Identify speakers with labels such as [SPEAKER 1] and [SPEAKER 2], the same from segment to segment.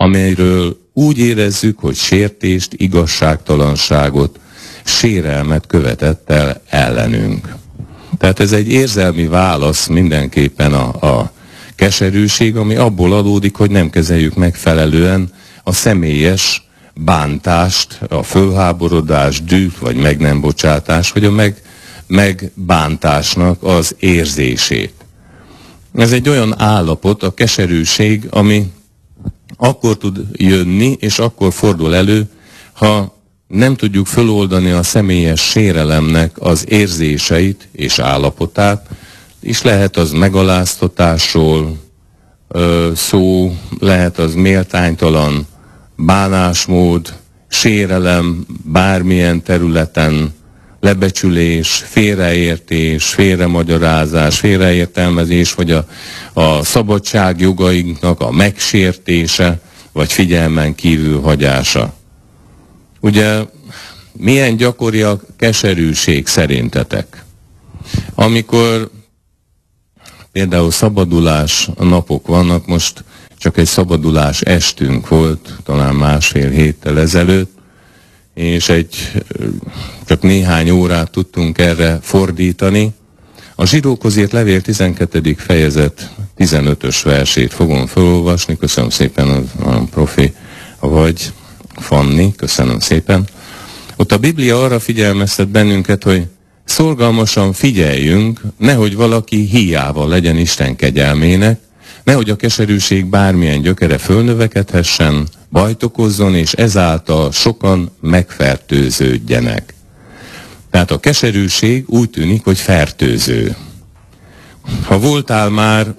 [SPEAKER 1] amelyről úgy érezzük, hogy sértést, igazságtalanságot, sérelmet követett el ellenünk. Tehát ez egy érzelmi válasz mindenképpen a keserűség, ami abból adódik, hogy nem kezeljük megfelelően a személyes bántást, a fölháborodás, düh vagy meg nem bocsátás, vagy a megbántásnak az érzését. Ez egy olyan állapot, a keserűség, ami akkor tud jönni, és akkor fordul elő, ha nem tudjuk föloldani a személyes sérelemnek az érzéseit és állapotát, és lehet az megaláztatásról szó, lehet az méltánytalan bánásmód, sérelem bármilyen területen, lebecsülés, félreértés, félremagyarázás, félreértelmezés, vagy a szabadságjogainknak a megsértése, vagy figyelmen kívül hagyása. Ugye milyen gyakori a keserűség szerintetek? Amikor például szabadulás napok vannak, most csak egy szabadulás estünk volt, talán másfél héttel ezelőtt, és csak néhány órát tudtunk erre fordítani. A Zsidókhoz írt levél 12. fejezet 15-ös versét fogom felolvasni. Köszönöm szépen, a profi vagy, Fanni, köszönöm szépen. Ott a Biblia arra figyelmeztet bennünket, hogy szorgalmasan figyeljünk, nehogy valaki híjával legyen Isten kegyelmének, nehogy a keserűség bármilyen gyökere fölnövekedhessen, bajt okozzon, és ezáltal sokan megfertőződjenek. Tehát a keserűség úgy tűnik, hogy fertőző. Ha voltál már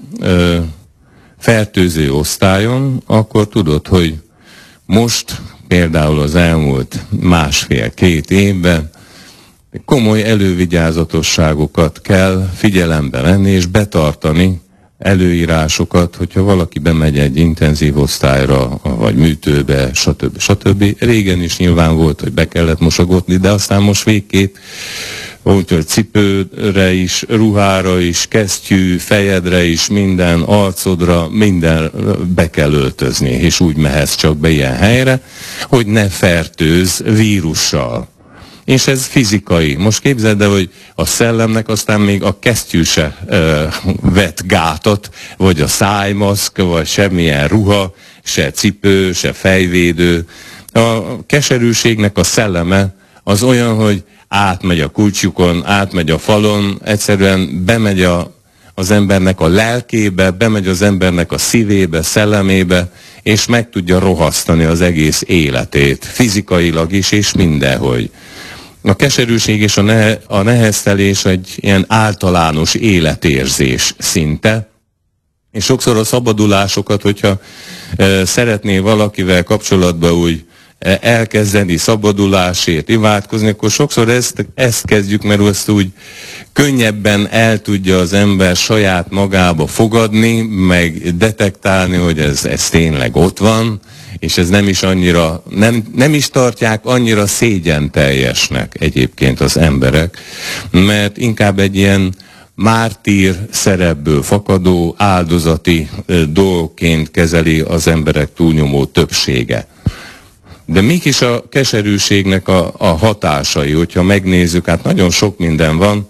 [SPEAKER 1] fertőző osztályon, akkor tudod, hogy most például az elmúlt másfél-két évben komoly elővigyázatosságokat kell figyelembe venni és betartani, előírásokat, hogyha valaki bemegy egy intenzív osztályra, vagy műtőbe, stb. Régen is nyilván volt, hogy be kellett mosogatni, de aztán most végképp, úgyhogy cipőre is, ruhára is, kesztyű, fejedre is, minden, arcodra, minden be kell öltözni, és úgy mehetsz csak be ilyen helyre, hogy ne fertőzz vírussal. És ez fizikai. Most képzeld el, hogy a szellemnek aztán még a kesztyű se vet gátat, vagy a szájmaszk, vagy semmilyen ruha, se cipő, se fejvédő. A keserűségnek a szelleme az olyan, hogy átmegy a kulcsukon, átmegy a falon, egyszerűen bemegy az embernek a lelkébe, bemegy az embernek a szívébe, szellemébe, és meg tudja rohasztani az egész életét, fizikailag is, és mindenhogy. A keserűség és a neheztelés egy ilyen általános életérzés szinte, és sokszor a szabadulásokat, hogyha szeretné valakivel kapcsolatban úgy elkezdeni szabadulásért imádkozni, akkor sokszor ezt kezdjük, mert azt úgy könnyebben el tudja az ember saját magába fogadni, meg detektálni, hogy ez tényleg ott van, és ez nem is annyira, nem is tartják annyira szégyenteljesnek egyébként az emberek, mert inkább egy ilyen mártír szerepből fakadó áldozati dolgként kezeli az emberek túlnyomó többsége. De mik is a keserűségnek a hatásai, hogyha megnézzük, hát nagyon sok minden van.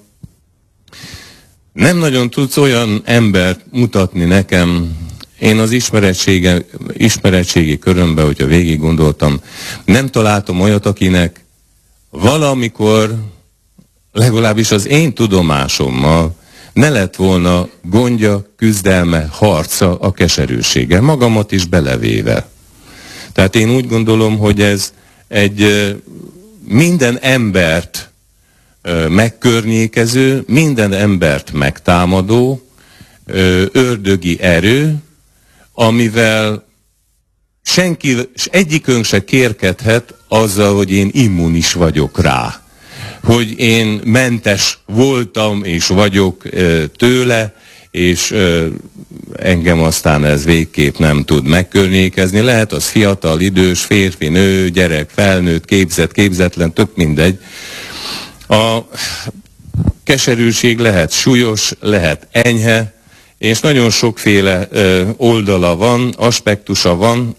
[SPEAKER 1] Nem nagyon tudsz olyan embert mutatni nekem, én az ismeretségi körömben, hogyha végig gondoltam, nem találtam olyat, akinek valamikor, legalábbis az én tudomásommal ne lett volna gondja, küzdelme, harca a keserűséggel, magamat is belevéve. Tehát én úgy gondolom, hogy ez egy minden embert megkörnyékező, minden embert megtámadó, ördögi erő, amivel egyikünk se kérkedhet azzal, hogy én immunis vagyok rá. Hogy én mentes voltam és vagyok tőle, és engem aztán ez végképp nem tud megkörnyékezni. Lehet az fiatal, idős, férfi, nő, gyerek, felnőtt, képzett, képzetlen, tök mindegy. A keserűség lehet súlyos, lehet enyhe, és nagyon sokféle oldala van, aspektusa van,